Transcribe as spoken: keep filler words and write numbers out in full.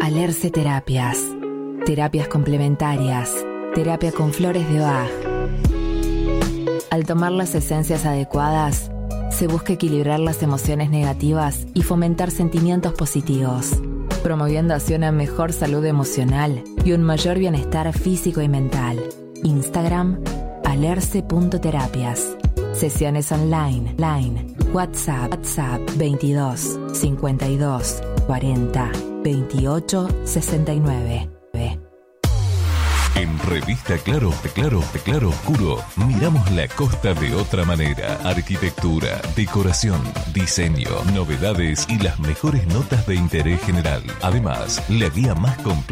Alerce Terapias. Terapias complementarias. Terapia con flores de Bach. Al tomar las esencias adecuadas, se busca equilibrar las emociones negativas y fomentar sentimientos positivos, promoviendo así una mejor salud emocional y un mayor bienestar físico y mental. Instagram, alerce punto terapias. Sesiones online, line, WhatsApp, WhatsApp veintidós, cincuenta y dos, cuarenta, veintiocho, sesenta y nueve. En Revista Claro, Claro, Claro Oscuro, miramos la costa de otra manera. Arquitectura, decoración, diseño, novedades y las mejores notas de interés general. Además, la guía más completa